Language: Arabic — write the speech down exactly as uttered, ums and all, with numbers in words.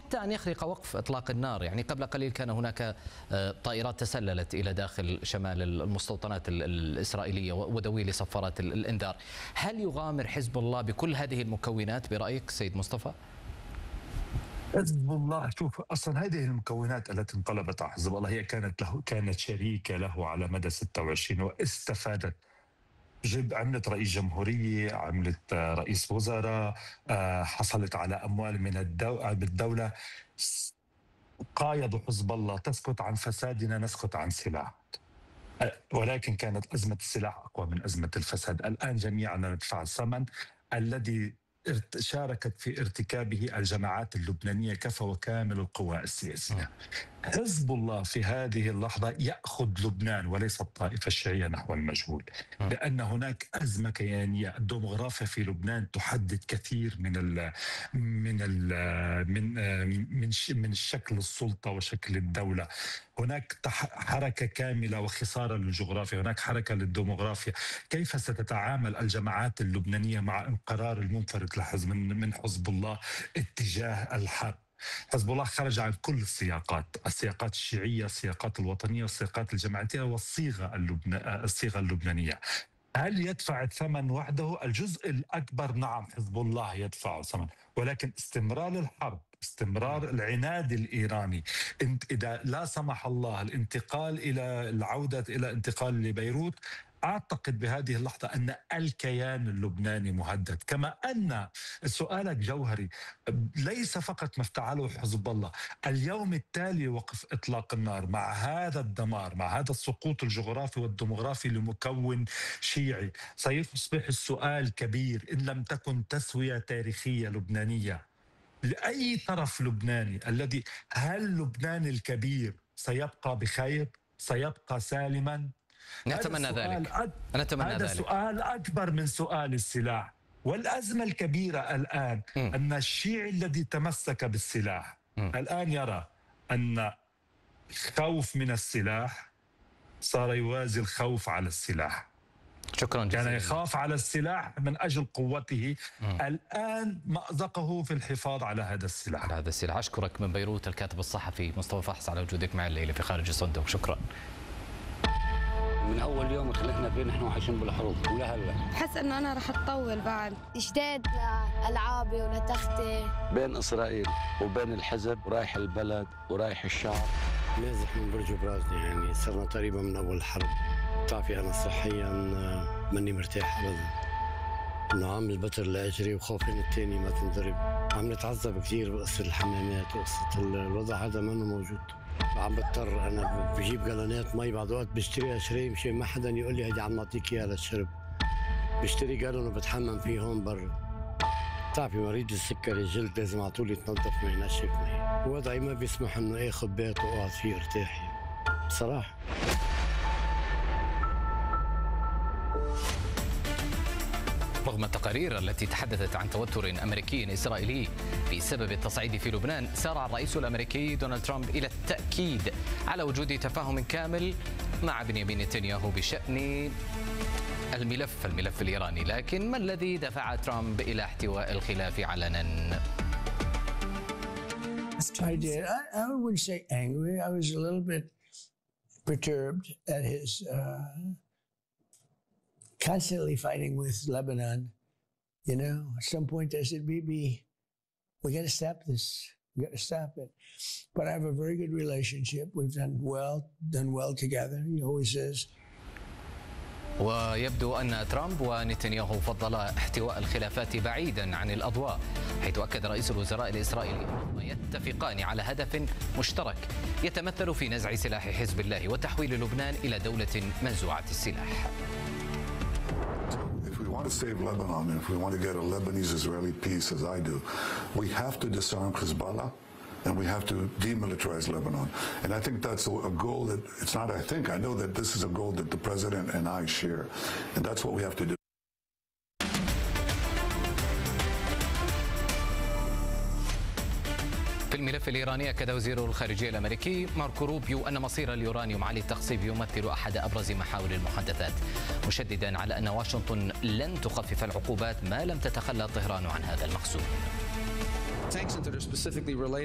حتى أن يخرق وقف إطلاق النار. يعني قبل قليل كان هناك طائرات تسللت إلى داخل شمال المستوطنات الإسرائيلية ودوي لصفارات الإنذار. هل يغامر حزب الله بكل هذه المكونات برأيك سيد مصطفى؟ حزب الله، شوف اصلا هذه المكونات التي انقلبت على حزب الله هي كانت له كانت شريكه له على مدى ستة وعشرين واستفادت. جب عملت رئيس جمهوريه، عملت رئيس وزراء، حصلت على اموال من الدوله. قايضوا حزب الله، تسكت عن فسادنا نسكت عن سلاح. ولكن كانت ازمه السلاح اقوى من ازمه الفساد. الان جميعنا ندفع الثمن الذي شاركت في ارتكابه الجماعات اللبنانية كافة وكامل القوى السياسية. حزب الله في هذه اللحظة يأخذ لبنان وليس الطائفة الشيعية نحو المجهول، لأن هناك أزمة كيانية. الديموغرافيا في لبنان تحدد كثير من ال من ال من من من شكل السلطة وشكل الدولة. هناك حركة كاملة وخسارة للجغرافيا، هناك حركة للديموغرافيا. كيف ستتعامل الجماعات اللبنانية مع القرار المنفرد لحزب من حزب الله اتجاه الحرب؟ حزب الله خرج عن كل السياقات، السياقات الشيعية، السياقات الوطنية، والسياقات الجماعية، والصيغة اللبنا... الصيغة اللبنانية. هل يدفع الثمن وحده؟ الجزء الأكبر نعم حزب الله يدفع الثمن، ولكن استمرار الحرب، استمرار العناد الإيراني، إذا لا سمح الله الانتقال إلى العودة إلى انتقال لبيروت، أعتقد بهذه اللحظة أن الكيان اللبناني مهدد. كما أن سؤالك جوهري، ليس فقط ما افتعله حزب الله. اليوم التالي وقف إطلاق النار مع هذا الدمار، مع هذا السقوط الجغرافي والديموغرافي لمكون شيعي، سيصبح السؤال كبير إن لم تكن تسوية تاريخية لبنانية لأي طرف لبناني الذي هل لبنان الكبير سيبقى بخير؟ سيبقى سالما؟ نتمنى ذلك. أد... نتمنى هذا ذلك. سؤال أكبر من سؤال السلاح. والأزمة الكبيرة الآن م. أن الشيعي الذي تمسك بالسلاح م. الآن يرى أن خوف من السلاح صار يوازي الخوف على السلاح. شكرا جزيلا. كان يخاف على السلاح من أجل قوته، م. الآن مأزقه في الحفاظ على هذا السلاح. على هذا السلاح. أشكرك من بيروت الكاتب الصحفي مصطفى فحص على وجودك معي الليلة في خارج الصندوق. شكرا. من اول يوم خلقنا فيه نحن عايشين بالحروب ولهلا. بحس انه انا رح اتطول بعد. اشتاد لالعابي ولتختي بين اسرائيل وبين الحزب ورايح البلد ورايح الشعب. نازح من برج براسي، يعني صرنا تقريبا من اول الحرب. بتعرفي انا صحيا ماني مرتاح ابدا، انه عامل بتر لاجري وخوفين الثاني ما تنضرب. عم نتعذب كثير بقصه الحمامات وقصه الوضع هذا منه موجود. عم بضطر انا بجيب جالونات مي بعض الوقت بشتريها شراي مشان ما حدا يقول لي هيدي عم نعطيك اياها للشرب. بشتري جالون وبتحمم فيه هون برا. بتعرفي مريض السكري الجلد لازم على طول يتنظف ما ينشف مي، ووضعي ما بيسمح انه اخذ بيت واقعد فيه ارتاح يعني. بصراحه رغم التقارير التي تحدثت عن توتر أمريكي إسرائيلي بسبب التصعيد في لبنان، سارع الرئيس الأمريكي دونالد ترامب إلى التأكيد على وجود تفاهم كامل مع بنيامين نتنياهو بشأن الملف الملف الإيراني. لكن ما الذي دفع ترامب إلى احتواء الخلاف علنا؟ I did. I, I wouldn't say angry. I was a little bit perturbed at his uh, constantly fighting with Lebanon. You know, at some point I said, Bibi, we got to stop this. We got to stop it. But I have a very good relationship. We've done well, done well together. He always says. ويبدو أن ترامب ونتنياهو فضل احتواء الخلافات بعيدا عن الأضواء، حيث أكد رئيس الوزراء الإسرائيلي أنهما يتفقان على هدف مشترك يتمثل في نزع سلاح حزب الله وتحويل لبنان إلى دولة منزوعة السلاح. If we want to save Lebanon, and if we want to get a Lebanese-Israeli peace, as I do, we have to disarm Hezbollah and we have to demilitarize Lebanon. And I think that's a goal that, it's not I think, I know that this is a goal that the President and I share. And that's what we have to do. في الملف الإيراني أكد وزير الخارجية الأمريكي ماركو روبيو أن مصير اليورانيوم عالي التخصيب يمثل أحد أبرز محاور المحادثات، مشددا على أن واشنطن لن تخفف العقوبات ما لم تتخلى طهران عن هذا المقصود.